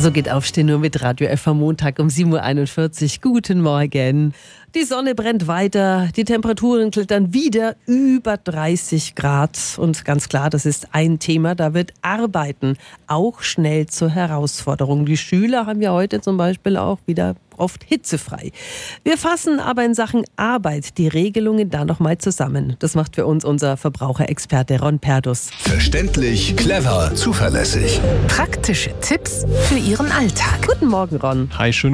So geht Aufstehen nur mit Radio F am Montag um 7.41 Uhr. Guten Morgen. Die Sonne brennt weiter, die Temperaturen klettern wieder über 30 Grad. Und ganz klar, das ist ein Thema, da wird Arbeiten auch schnell zur Herausforderung. Die Schüler haben ja heute zum Beispiel auch wieder oft hitzefrei. Wir fassen aber in Sachen Arbeit die Regelungen da nochmal zusammen. Das macht für uns unser Verbraucherexperte Ron Perdus. Verständlich, clever, zuverlässig. Praktische Tipps für Ihren Alltag. Guten Morgen, Ron. Hi, schön.